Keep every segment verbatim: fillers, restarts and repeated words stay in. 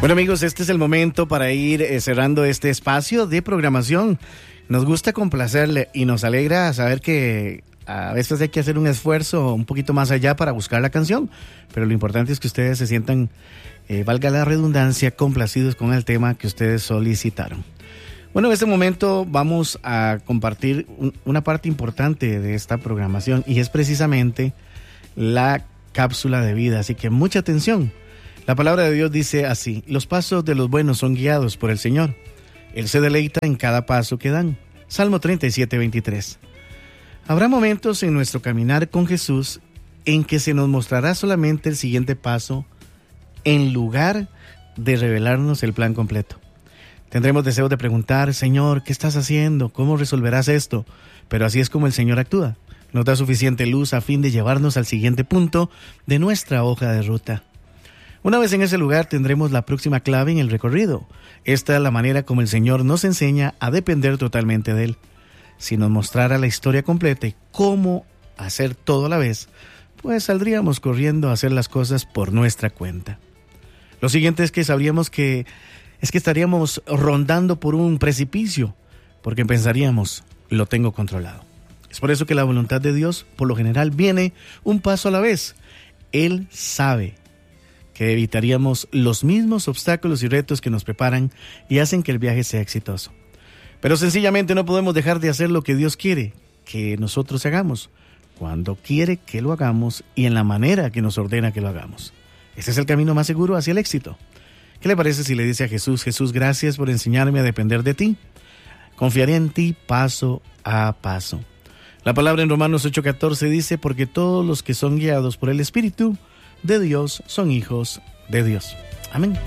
Bueno, amigos, este es el momento para ir eh, cerrando este espacio de programación. Nos gusta complacerle y nos alegra saber que a veces hay que hacer un esfuerzo un poquito más allá para buscar la canción, pero lo importante es que ustedes se sientan, eh, valga la redundancia, complacidos con el tema que ustedes solicitaron. Bueno, en este momento vamos a compartir un, una parte importante de esta programación y es precisamente la cápsula de vida, así que mucha atención. La palabra de Dios dice así: los pasos de los buenos son guiados por el Señor. Él se deleita en cada paso que dan. Salmo treinta y siete, veintitrés. Habrá momentos en nuestro caminar con Jesús en que se nos mostrará solamente el siguiente paso en lugar de revelarnos el plan completo. Tendremos deseo de preguntar: Señor, ¿qué estás haciendo? ¿Cómo resolverás esto? Pero así es como el Señor actúa. Nos da suficiente luz a fin de llevarnos al siguiente punto de nuestra hoja de ruta. Una vez en ese lugar tendremos la próxima clave en el recorrido. Esta es la manera como el Señor nos enseña a depender totalmente de Él. Si nos mostrara la historia completa y cómo hacer todo a la vez, pues saldríamos corriendo a hacer las cosas por nuestra cuenta. Lo siguiente es que sabríamos que es que estaríamos rondando por un precipicio, porque pensaríamos, lo tengo controlado. Es por eso que la voluntad de Dios, por lo general, viene un paso a la vez. Él sabe que evitaríamos los mismos obstáculos y retos que nos preparan y hacen que el viaje sea exitoso. Pero sencillamente no podemos dejar de hacer lo que Dios quiere que nosotros hagamos, cuando quiere que lo hagamos y en la manera que nos ordena que lo hagamos. Ese es el camino más seguro hacia el éxito. ¿Qué le parece si le dice a Jesús: Jesús, gracias por enseñarme a depender de ti? Confiaré en ti paso a paso. La palabra en Romanos ocho catorce dice: porque todos los que son guiados por el Espíritu de Dios son hijos de Dios. Amén.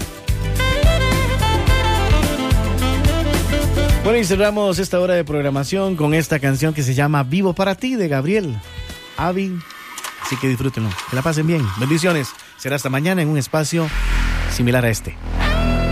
Bueno, y cerramos esta hora de programación con esta canción que se llama Vivo para ti, de Gabriel Avi. Así que disfrútenlo, que la pasen bien. Bendiciones. Será hasta mañana en un espacio similar a este.